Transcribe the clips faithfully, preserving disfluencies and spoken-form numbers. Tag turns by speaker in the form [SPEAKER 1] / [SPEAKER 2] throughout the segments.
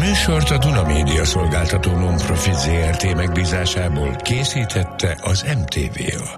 [SPEAKER 1] műsort a Duna Média Szolgáltató Non-Profit zé er té megbízásából készítette az em té vé á.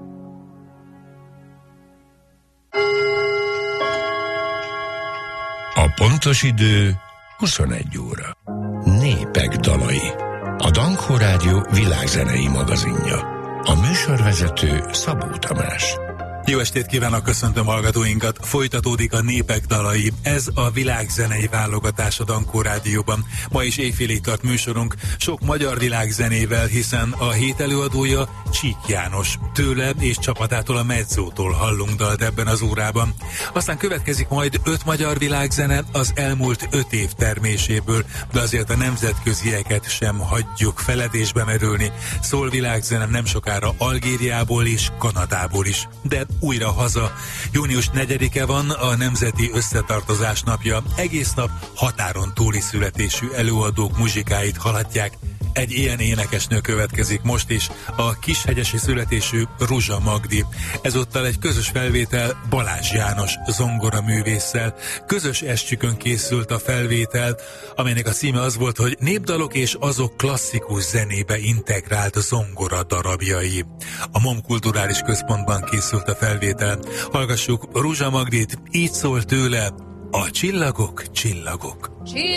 [SPEAKER 1] A pontos idő huszonegy óra. Népek dalai. A Dankó Rádió világzenei magazinja. A műsorvezető Szabó Tamás.
[SPEAKER 2] Jó estét kívánok, köszöntöm hallgatóinkat! Folytatódik a Népek dalai. Ez a világzenei válogatás a Dankó Rádióban. Ma is éjfélig tart műsorunk, sok magyar világzenével, hiszen a hét előadója Csík János. Tőle és csapatától, a Mezzótól hallunk dalt ebben az órában. Aztán következik majd öt magyar világzene az elmúlt öt év terméséből, de azért a nemzetközieket sem hagyjuk feledésbe merülni. Szól világzene nem sokára Algériából és Kanadából is. De újra haza. június negyedike van, a Nemzeti Összetartozás napja. Egész nap határon túli születésű előadók muzsikáit hallatják. Egy ilyen énekesnő következik most is, a kishegyesi születésű Ruzsa Magdi. Ezúttal egy közös felvétel Balázs János zongoraművésszel. Közös eskükön készült a felvétel, amelynek a címe az volt, hogy Népdalok és azok klasszikus zenébe integrált zongora darabjai. A MOM Kulturális Központban készült a felvétel. Hallgassuk Ruzsa Magdit, így szól tőle a Csillagok, csillagok.